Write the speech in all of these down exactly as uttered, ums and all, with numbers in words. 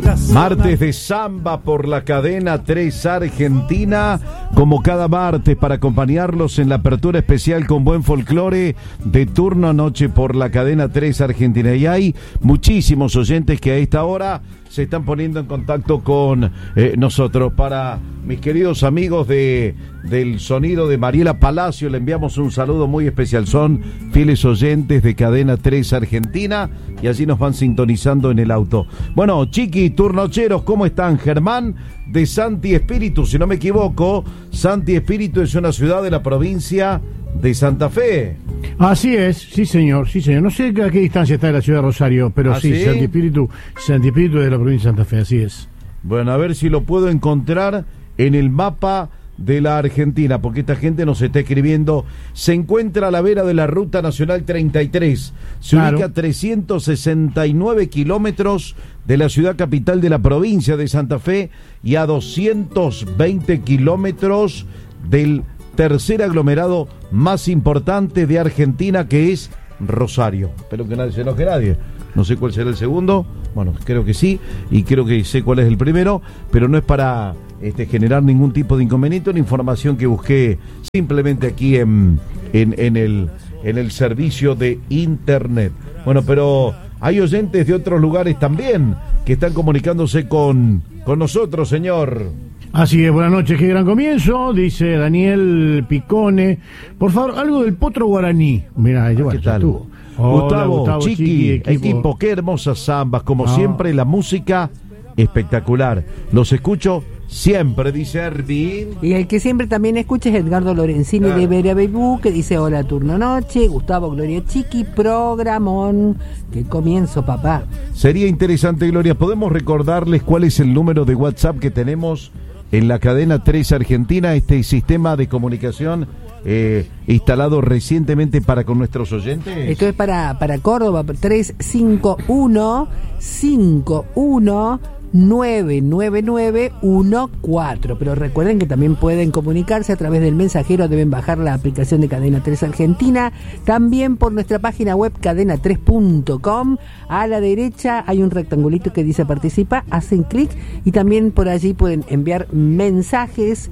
Martes de samba por la cadena tres Argentina, como cada martes, para acompañarlos en la apertura especial con buen folclore de turno noche por la cadena tres Argentina. Y hay muchísimos oyentes que a esta hora se están poniendo en contacto con eh, nosotros. Para mis queridos amigos de del sonido de Mariela Palacio, le enviamos un saludo muy especial. Son fieles oyentes de cadena tres Argentina y allí nos van sintonizando en el auto. Bueno, Chiqui, turnocheros, ¿cómo están? Germán de Santi Espíritu, si no me equivoco. Santi Espíritu es una ciudad de la provincia de Santa Fe. Así es, sí señor, sí señor. No sé a qué distancia está de la ciudad de Rosario, pero ¿Ah, sí, sí? Santi Espíritu, Santi Espíritu es de la provincia de Santa Fe, así es. Bueno, a ver si lo puedo encontrar en el mapa de la Argentina, porque esta gente nos está escribiendo. Se encuentra a la vera de la Ruta Nacional treinta y tres. Se Claro. ubica a trescientos sesenta y nueve kilómetros de la ciudad capital de la provincia de Santa Fe y a doscientos veinte kilómetros del tercer aglomerado más importante de Argentina, que es Rosario. Espero que nadie se enoje nadie. No sé cuál será el segundo. Bueno, creo que sí, y creo que sé cuál es el primero, pero no es para este, generar ningún tipo de inconveniente. Una información que busqué simplemente aquí en, en, en, el, en el servicio de internet. Bueno, pero hay oyentes de otros lugares también que están comunicándose con, con nosotros, señor. Así es, buenas noches, qué gran comienzo, dice Daniel Picone. Por favor, algo del potro guaraní. Mirá, ¿Qué bueno, ya tal? estuvo. Gustavo, Hola, Gustavo, Chiqui, Chiqui, equipo. equipo. Qué hermosas zambas, como Ah. siempre, la música espectacular. Los escucho siempre, dice Erdi. Y el que siempre también escucha es Edgardo Lorenzini, Claro. de Vera Beibú, que dice: hola, turno noche. Gustavo, Gloria, Chiqui, programón. Que comienzo, papá. Sería interesante, Gloria, ¿podemos recordarles cuál es el número de WhatsApp que tenemos en la cadena tres Argentina, este sistema de comunicación eh, instalado recientemente para con nuestros oyentes? Esto es para, para Córdoba, tres cinco uno, cinco uno, nueve nueve nueve uno cuatro. Pero recuerden que también pueden comunicarse a través del mensajero, deben bajar la aplicación de Cadena tres Argentina, también por nuestra página web cadena tres punto com. A la derecha hay un rectangulito que dice participa, hacen clic y también por allí pueden enviar mensajes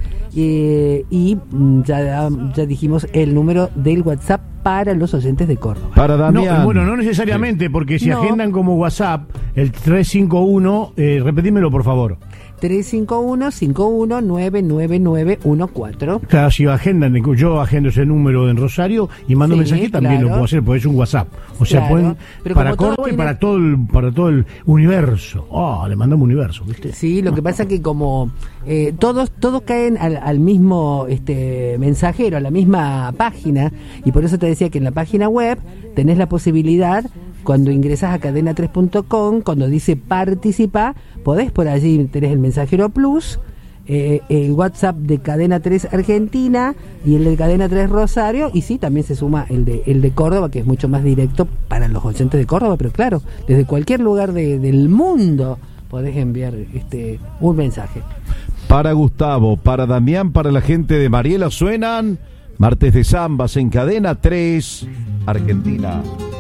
eh, y ya, ya dijimos el número del WhatsApp para los oyentes de Córdoba. Para Damián. No, bueno, no necesariamente, porque si No. agendan como WhatsApp el tres cinco uno, eh, repetímelo por favor. tres cinco uno, cinco uno, nueve nueve nueve uno cuatro. Claro, si agendan, yo agendo ese número en Rosario y mando Sí, mensaje, también claro. lo puedo hacer, porque es un WhatsApp. O sea, Claro, pueden pero para como todo Córdoba y tiene- para todo el para todo el universo. Oh, le mandamos universo, ¿viste? Sí, lo que pasa que como eh, todos todos caen al, al mismo este mensajero, a la misma página, y por eso te decía que en la página web tenés la posibilidad, cuando ingresas a cadena tres punto com, cuando dice participa, podés por allí, tenés el mensajero plus, eh, el WhatsApp de Cadena tres Argentina y el de Cadena tres Rosario, y sí, también se suma el de el de Córdoba, que es mucho más directo para los oyentes de Córdoba, pero claro, desde cualquier lugar de, del mundo podés enviar este un mensaje. Para Gustavo, para Damián, para la gente de Mariela, suenan Martes de Zambas en cadena tres Argentina.